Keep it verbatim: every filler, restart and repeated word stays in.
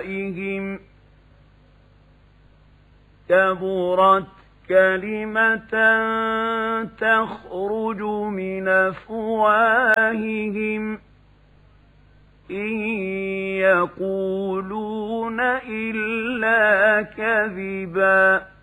أفواههم كبرت كلمة تخرج من أفواههم إن يقولون إلا كذبا